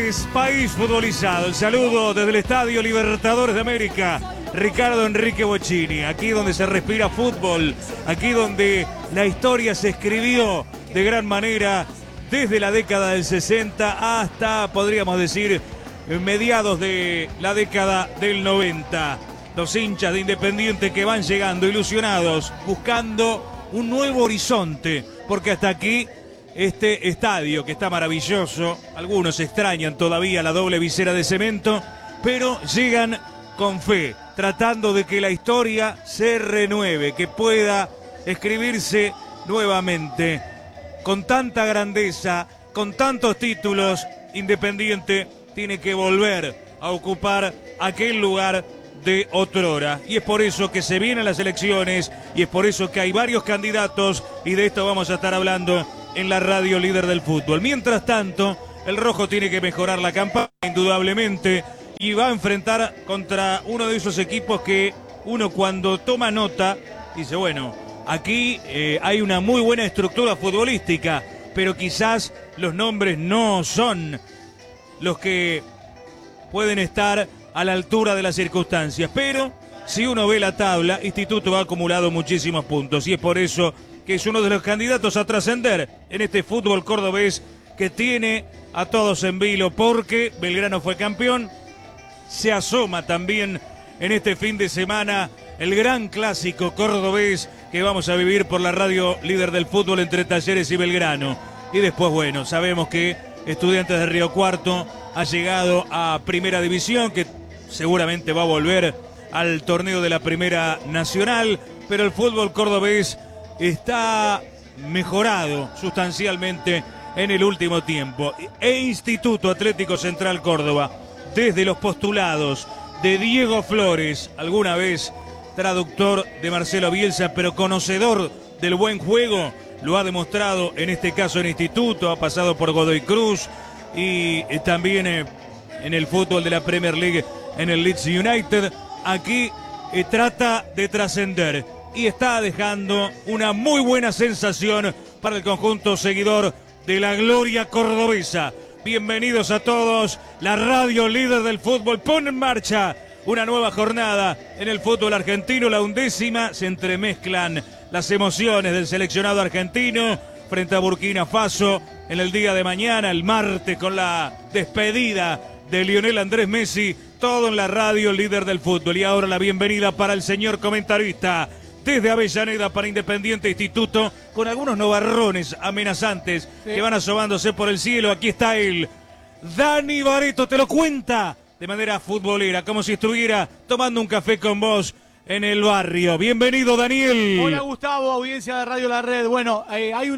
tardes, país futbolizado. El saludo desde el Estadio Libertadores de América. Ricardo Enrique Bocchini, aquí donde se respira fútbol, aquí donde la historia se escribió de gran manera desde la década del 60 hasta, podríamos decir, mediados de la década del 90. Los hinchas de Independiente que van llegando ilusionados, buscando un nuevo horizonte, porque hasta aquí este estadio que está maravilloso, algunos extrañan todavía la doble visera de cemento, pero llegan con fe, tratando de que la historia se renueve, que pueda escribirse nuevamente. Con tanta grandeza, con tantos títulos, Independiente tiene que volver a ocupar aquel lugar de otrora. Y es por eso que se vienen las elecciones y es por eso que hay varios candidatos y de esto vamos a estar hablando en la radio líder del fútbol. Mientras tanto, el rojo tiene que mejorar la campaña, indudablemente, y va a enfrentar contra uno de esos equipos que uno cuando toma nota dice, bueno, aquí hay una muy buena estructura futbolística, pero quizás los nombres no son los que pueden estar a la altura de las circunstancias. Pero si uno ve la tabla, Instituto ha acumulado muchísimos puntos y es por eso que es uno de los candidatos a trascender en este fútbol cordobés que tiene a todos en vilo, porque Belgrano fue campeón. Se asoma también en este fin de semana el gran clásico cordobés que vamos a vivir por la radio líder del fútbol entre Talleres y Belgrano. Y después, bueno, sabemos que Estudiantes de Río Cuarto ha llegado a Primera División, que seguramente va a volver al torneo de la Primera Nacional, pero el fútbol cordobés está mejorado sustancialmente en el último tiempo. E Instituto Atlético Central Córdoba, desde los postulados de Diego Flores, alguna vez traductor de Marcelo Bielsa, pero conocedor del buen juego, lo ha demostrado en este caso en Instituto, ha pasado por Godoy Cruz y también en el fútbol de la Premier League en el Leeds United. Aquí trata de trascender y está dejando una muy buena sensación para el conjunto seguidor de la gloria cordobesa. Bienvenidos a todos, la radio líder del fútbol pone en marcha una nueva jornada en el fútbol argentino, la 11ª, se entremezclan las emociones del seleccionado argentino frente a Burkina Faso en el día de mañana, el martes, con la despedida de Lionel Andrés Messi, todo en la radio líder del fútbol. Y ahora la bienvenida para el señor comentarista desde Avellaneda para Independiente Instituto, con algunos novarrones amenazantes que van asomándose por el cielo. Aquí está él, Dani Barreto, te lo cuenta de manera futbolera, como si estuviera tomando un café con vos en el barrio. Bienvenido, Daniel. Hola, Gustavo, audiencia de Radio La Red. Bueno, hay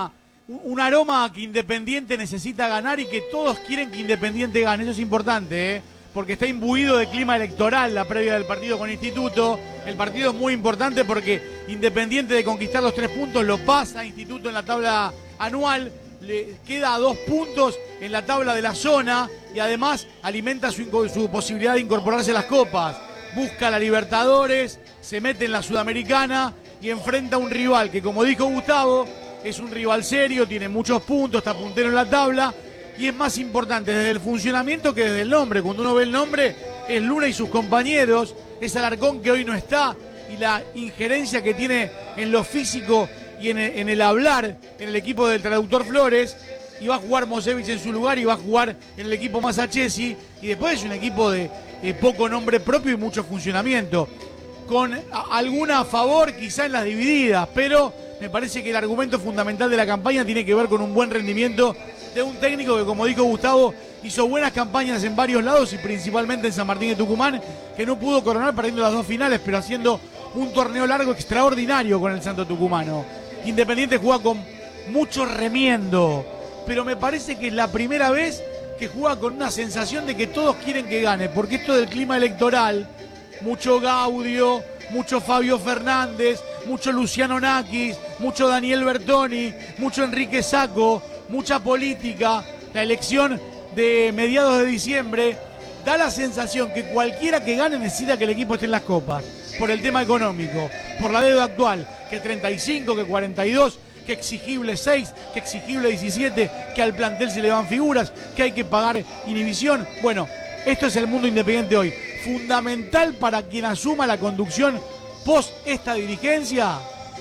un aroma que Independiente necesita ganar y que todos quieren que Independiente gane. Eso es importante, porque está imbuido de clima electoral la previa del partido con Instituto. El partido es muy importante porque Independiente, de conquistar los 3 puntos, lo pasa a Instituto en la tabla anual, le queda a 2 puntos en la tabla de la zona y además alimenta su posibilidad de incorporarse a las copas. Busca la Libertadores, se mete en la Sudamericana y enfrenta a un rival que, como dijo Gustavo, es un rival serio, tiene muchos puntos, está puntero en la tabla y es más importante desde el funcionamiento que desde el nombre. Cuando uno ve el nombre, es Luna y sus compañeros, es Alarcón que hoy no está y la injerencia que tiene en lo físico y en el hablar en el equipo del traductor Flores, y va a jugar Mosevich en su lugar y va a jugar en el equipo Masachesi, y después es un equipo de poco nombre propio y mucho funcionamiento, con alguna a favor quizá en las divididas, pero me parece que el argumento fundamental de la campaña tiene que ver con un buen rendimiento de un técnico que, como dijo Gustavo, hizo buenas campañas en varios lados y principalmente en San Martín de Tucumán, que no pudo coronar perdiendo las 2 finales, pero haciendo un torneo largo extraordinario con el Santo Tucumano. Independiente juega con mucho remiendo, pero me parece que es la primera vez que juega con una sensación de que todos quieren que gane, porque esto del clima electoral, mucho Gaudio, mucho Fabio Fernández, mucho Luciano Nakis, mucho Daniel Bertoni, mucho Enrique Sacco, mucha política, la elección de mediados de diciembre, da la sensación que cualquiera que gane necesita que el equipo esté en las copas, por el tema económico, por la deuda actual, que 35, que 42, que exigible 6, que exigible 17, que al plantel se le van figuras, que hay que pagar inhibición. Bueno, esto es el mundo independiente hoy. Fundamental para quien asuma la conducción post esta dirigencia,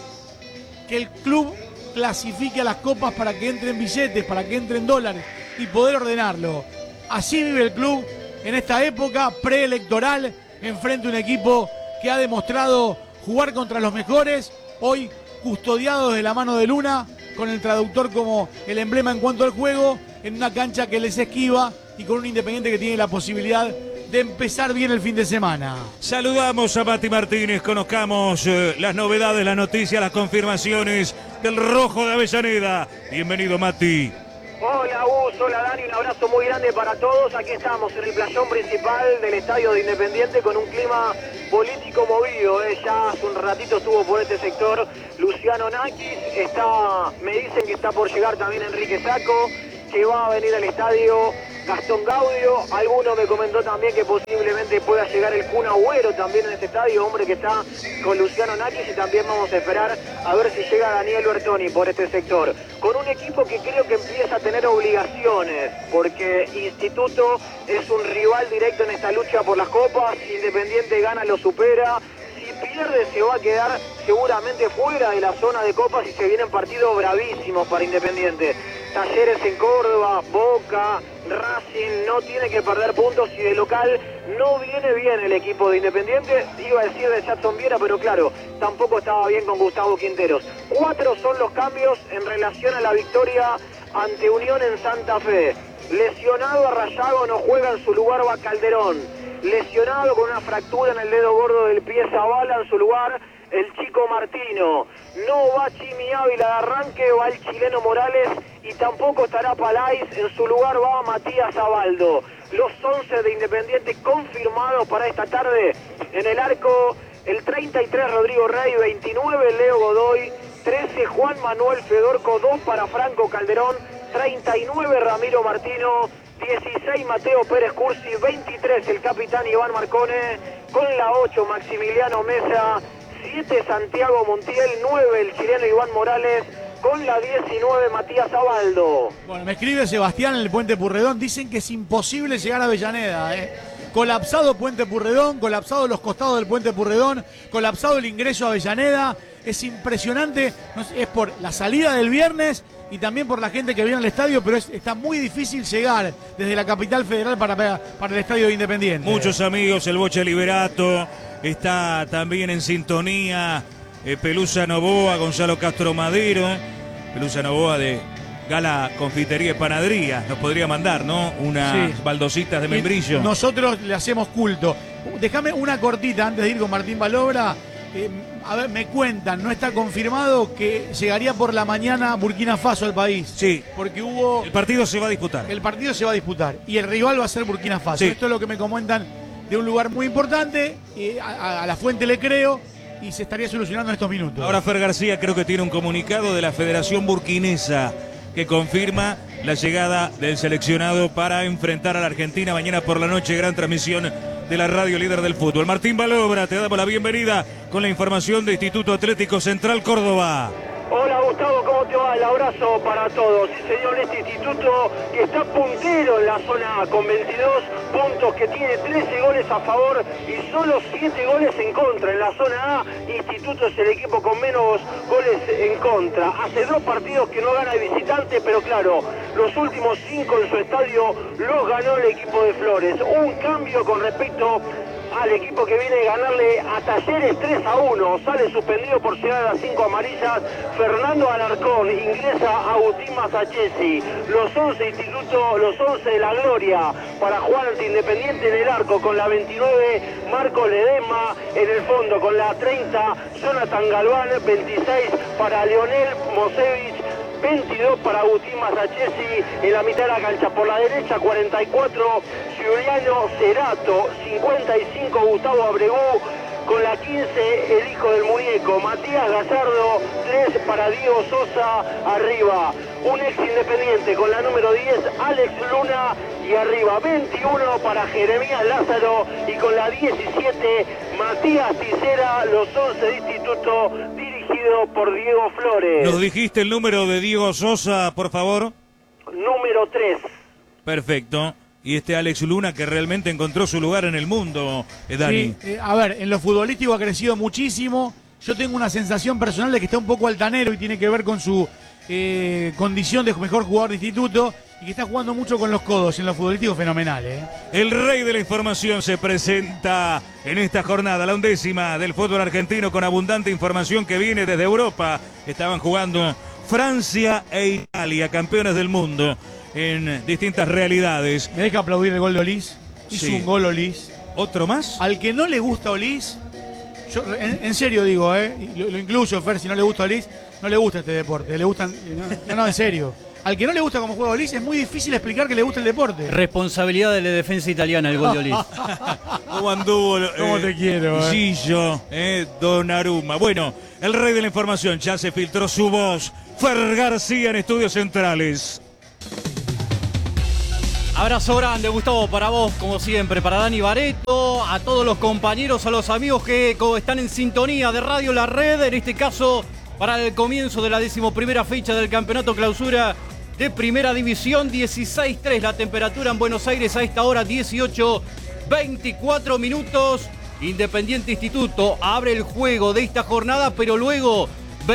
que el club clasifique a las copas para que entren billetes, para que entren dólares y poder ordenarlo. Así vive el club en esta época preelectoral, enfrente a un equipo que ha demostrado jugar contra los mejores, hoy custodiado de la mano de Luna, con el traductor como el emblema en cuanto al juego, en una cancha que les esquiva y con un Independiente que tiene la posibilidad de empezar bien el fin de semana. Saludamos a Mati Martínez, conozcamos las novedades, las noticias, las confirmaciones del Rojo de Avellaneda. Bienvenido, Mati. Hola Gus, hola Dani, un abrazo muy grande para todos. Aquí estamos en el playón principal del estadio de Independiente con un clima político movido. Ya hace un ratito estuvo por este sector Luciano Nakis, me dicen que está por llegar también Enrique Sacco, que va a venir al estadio Gastón Gaudio. Alguno me comentó también que posiblemente pueda llegar el Kun Agüero también en este estadio, hombre que está con Luciano Nakis, y también vamos a esperar a ver si llega Daniel Bertoni por este sector. Con un equipo que creo que empieza a tener obligaciones, porque Instituto es un rival directo en esta lucha por las copas. Si Independiente gana, lo supera. Si pierde, se va a quedar seguramente fuera de la zona de copas y se vienen partidos bravísimos para Independiente. Talleres en Córdoba, Boca, Racing, no tiene que perder puntos y de local no viene bien el equipo de Independiente. Iba a decir de Jackson Viera, pero claro, tampoco estaba bien con Gustavo Quinteros. 4 son los cambios en relación a la victoria ante Unión en Santa Fe. Lesionado a Rayago, no juega, en su lugar va Calderón. Lesionado con una fractura en el dedo gordo del pie Zavala, en su lugar el chico Martino. No va Chimi Ávila de arranque, va el chileno Morales y tampoco estará Palais, en su lugar va Matías Abaldo. Los 11 de Independiente confirmados para esta tarde. En el arco, el 33 Rodrigo Rey, 29 Leo Godoy, 13 Juan Manuel Fedorco, 2 para Franco Calderón, 39 Ramiro Martino, 16 Mateo Pérez Cursi, 23 el capitán Iván Marcone, con la 8 Maximiliano Mesa, 7 Santiago Montiel, 9 el chileno Iván Morales, con la 19 Matías Abaldo. Bueno, me escribe Sebastián en el Puente Purredón, dicen que es imposible llegar a Avellaneda, Colapsado Puente Purredón, colapsado los costados del Puente Purredón, colapsado el ingreso a Avellaneda, es impresionante, es por la salida del viernes y también por la gente que viene al estadio, pero está muy difícil llegar desde la capital federal para el estadio de Independiente. Muchos amigos, el Boche Liberato, está también en sintonía Pelusa Novoa, Gonzalo Castro Madero, Pelusa Novoa de Gala Confitería y Panadería, nos podría mandar, ¿no? Unas baldositas de membrillo. Nosotros le hacemos culto. Déjame una cortita antes de ir con Martín Balobra. A ver, me cuentan, no está confirmado que llegaría por la mañana Burkina Faso al país. Sí. Porque hubo... El partido se va a disputar. El partido se va a disputar y el rival va a ser Burkina Faso. Sí. Esto es lo que me comentan de un lugar muy importante, a la fuente le creo, y se estaría solucionando en estos minutos. Ahora Fer García creo que tiene un comunicado de la Federación Burkinesa que confirma la llegada del seleccionado para enfrentar a la Argentina mañana por la noche. Gran transmisión de la radio líder del fútbol. Martín Balobra, te damos la bienvenida con la información de Instituto Atlético Central Córdoba. Hola Gustavo, ¿cómo te va? El abrazo para todos. Sí, señor, este instituto que está puntero en la zona A con 22 puntos, que tiene 13 goles a favor y solo 7 goles en contra. En la zona A, Instituto es el equipo con menos goles en contra. Hace 2 partidos que no gana de visitante, pero claro, los últimos 5 en su estadio los ganó el equipo de Flores. Un cambio con respecto al equipo que viene a ganarle a Talleres 3-1. Sale suspendido por llegar a las 5 amarillas Fernando Alarcón, ingresa Agustín Masachesi. Los 11 Instituto, los 11 de la Gloria para jugar ante Independiente en el arco, con la 29 Marco Ledesma, en el fondo con la 30 Jonathan Galván, 26 para Leonel Mosevich, 22 para Agustín Masachesi en la mitad de la cancha. Por la derecha 44 Giuliano Cerato, 55 Gustavo Abregú, con la 15 el hijo del muñeco Matías Gallardo, 3 para Diego Sosa arriba. Un ex Independiente con la número 10 Alex Luna, y arriba 21 para Jeremías Lázaro, y con la 17 Matías Ticera. Los 11 de Instituto dirigidos dirigido por Diego Flores. ¿Nos dijiste el número de Diego Sosa, por favor? Número 3. Perfecto. Y Alex Luna, que realmente encontró su lugar en el mundo, Dani. Sí, a ver, en lo futbolístico ha crecido muchísimo. Yo tengo una sensación personal de que está un poco altanero y tiene que ver con su condición de mejor jugador de instituto y que está jugando mucho con los codos. En lo futbolístico fenomenal, El rey de la información se presenta en esta jornada, la 11ª del fútbol argentino, con abundante información que viene desde Europa. Estaban jugando Francia e Italia, campeones del mundo en distintas realidades. ¿Me deja aplaudir el gol de Olís? Hizo un gol Olís. ¿Otro más? Al que no le gusta Olís, yo en serio digo, lo incluyo, Fer, si no le gusta Olís, no le gusta este deporte. Le gustan, no, en serio. Al que no le gusta cómo juega Olís, es muy difícil explicar que le gusta el deporte. Responsabilidad de la defensa italiana el gol de Olís. ¿Cómo anduvo? ¿Cómo te quiero? Gillo, Donnarumma. Bueno, el rey de la información, ya se filtró su voz. Fer García en Estudios Centrales. Abrazo grande, Gustavo, para vos, como siempre, para Dani Bareto, a todos los compañeros, a los amigos que están en sintonía de Radio La Red, en este caso para el comienzo de la 11ª fecha del Campeonato Clausura de Primera División. 16:3 la temperatura en Buenos Aires a esta hora, 18:24 minutos. Independiente Instituto abre el juego de esta jornada, pero luego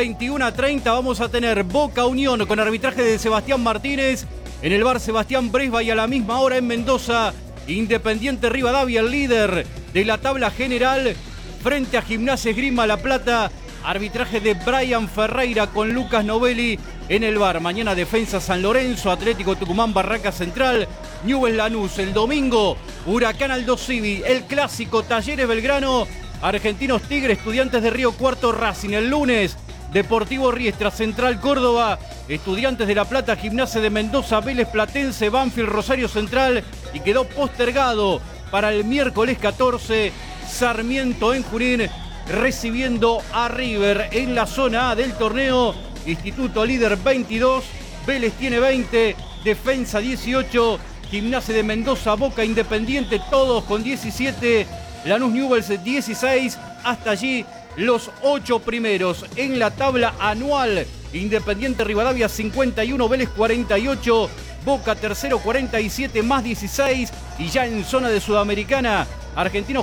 21:30 vamos a tener Boca Unión con arbitraje de Sebastián Martínez en el bar Sebastián Bresba, y a la misma hora en Mendoza, Independiente Rivadavia, el líder de la tabla general, frente a Gimnasia Esgrima La Plata, arbitraje de Brian Ferreira con Lucas Novelli en el bar. Mañana Defensa San Lorenzo, Atlético Tucumán Barraca Central, Newell's Lanús. El domingo Huracán Aldo Civi, el clásico Talleres Belgrano, Argentinos Tigre, Estudiantes de Río Cuarto Racing. El lunes Deportivo Riestra, Central Córdoba, Estudiantes de La Plata, Gimnasia de Mendoza, Vélez Platense, Banfield, Rosario Central, y quedó postergado para el miércoles 14 Sarmiento en Junín recibiendo a River en la zona A del torneo. Instituto líder 22, Vélez tiene 20, Defensa 18, Gimnasia de Mendoza, Boca, Independiente, todos con 17, Lanús Newell's 16, hasta allí los 8 primeros en la tabla anual. Independiente Rivadavia 51, Vélez 48, Boca tercero 47 más 16, y ya en zona de Sudamericana, Argentinos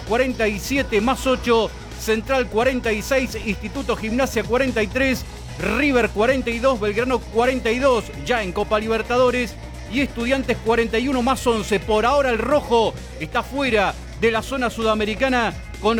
47 más 8, Central 46, Instituto Gimnasia 43, River 42, Belgrano 42, ya en Copa Libertadores, y Estudiantes 41 más 11. Por ahora el rojo está fuera de la zona sudamericana con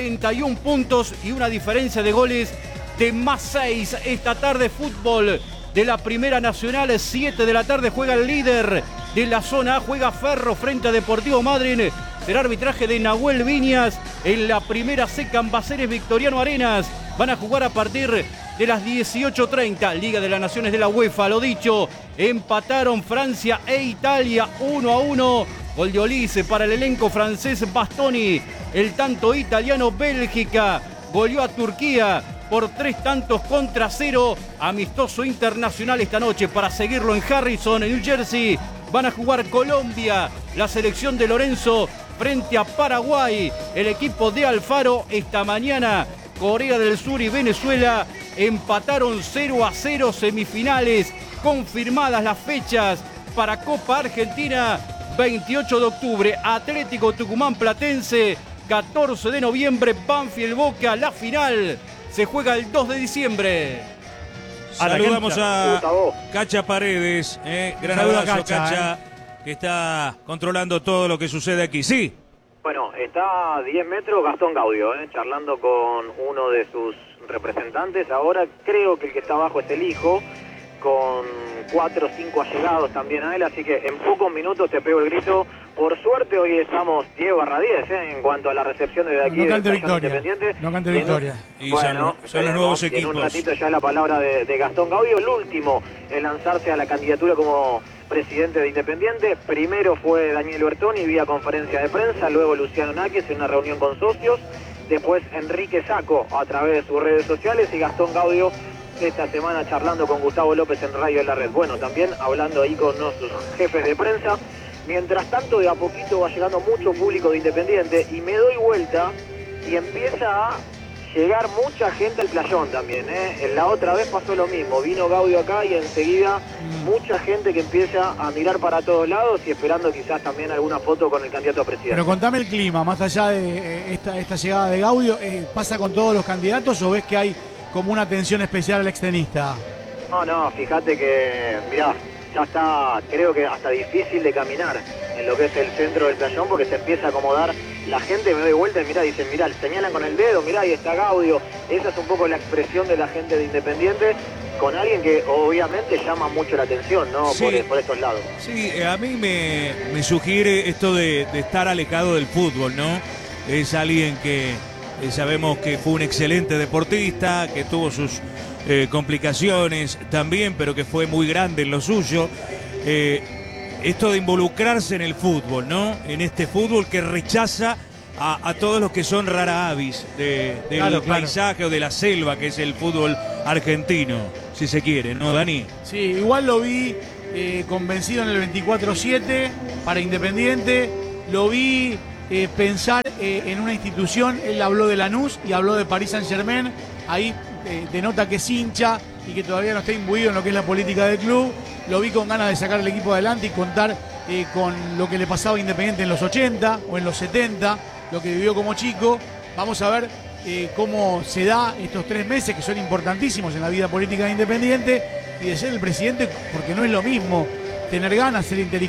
41 puntos y una diferencia de goles de más 6. Esta tarde fútbol de la Primera Nacional, 7 de la tarde juega el líder de la zona A, juega Ferro frente a Deportivo Madryn. Será arbitraje de Nahuel Viñas. En la Primera C, Cambaceres Victoriano Arenas van a jugar a partir de las 18:30. Liga de las Naciones de la UEFA, lo dicho, empataron Francia e Italia 1-1. Gol de Olís para el elenco francés, Bastoni. El tanto italiano, Bélgica goleó a Turquía por 3-0. Amistoso internacional esta noche para seguirlo en Harrison, en New Jersey. Van a jugar Colombia, la selección de Lorenzo frente a Paraguay. El equipo de Alfaro esta mañana, Corea del Sur y Venezuela empataron 0-0. Semifinales confirmadas las fechas para Copa Argentina. 28 de octubre, Atlético Tucumán Platense. 14 de noviembre, Banfield Boca. La final se juega el 2 de diciembre. Saludamos a Cacha Paredes, gran abrazo, Cacha, que está controlando todo lo que sucede aquí. Sí. Bueno, está a 10 metros Gastón Gaudio, charlando con uno de sus representantes. Ahora creo que el que está abajo es el hijo, con 4 o 5 allegados también a él, así que en pocos minutos te pego el grito. Por suerte hoy estamos 10/10 en cuanto a la recepción de aquí. No cante de victoria. Independiente. No cante victoria. Y bueno, son los nuevos equipos. En un ratito ya la palabra de Gastón Gaudio, el último en lanzarse a la candidatura como presidente de Independiente. Primero fue Daniel Bertoni vía conferencia de prensa, luego Luciano Náquez en una reunión con socios, después Enrique Sacco a través de sus redes sociales, y Gastón Gaudio esta semana charlando con Gustavo López en Radio de la Red. Bueno, también hablando ahí con sus jefes de prensa. Mientras tanto, de a poquito va llegando mucho público de Independiente, y me doy vuelta y empieza a llegar mucha gente al playón también, ¿eh? La otra vez pasó lo mismo, vino Gaudio acá y enseguida mucha gente que empieza a mirar para todos lados y esperando quizás también alguna foto con el candidato a presidente. Pero contame el clima, más allá de esta llegada de Gaudio, ¿pasa con todos los candidatos o ves que hay como una atención especial al extenista? No, fíjate que, mirá, ya está, creo que hasta difícil de caminar en lo que es el centro del playón porque se empieza a acomodar. La gente me doy vuelta y mirá, dicen, mirá, señalan con el dedo, mirá, ahí está Gaudio. Esa es un poco la expresión de la gente de Independiente, con alguien que obviamente llama mucho la atención, ¿no? Sí. Por estos lados. Sí, a mí me sugiere esto de estar alejado del fútbol, ¿no? Es alguien que sabemos que fue un excelente deportista, que tuvo sus complicaciones también, pero que fue muy grande en lo suyo. Esto de involucrarse en el fútbol, ¿no? En este fútbol que rechaza a todos los que son rara avis del Claro. paisaje o de la selva, que es el fútbol argentino, si se quiere, ¿no, Dani? Sí, igual lo vi convencido en el 24/7 para Independiente, lo vi pensar en una institución, él habló de Lanús y habló de Paris Saint-Germain, ahí denota que es hincha y que todavía no está imbuido en lo que es la política del club, lo vi con ganas de sacar el equipo adelante y contar con lo que le pasaba a Independiente en los 80 o en los 70, lo que vivió como chico. Vamos a ver cómo se da estos 3 meses que son importantísimos en la vida política de Independiente y de ser el presidente, porque no es lo mismo tener ganas, ser inteligente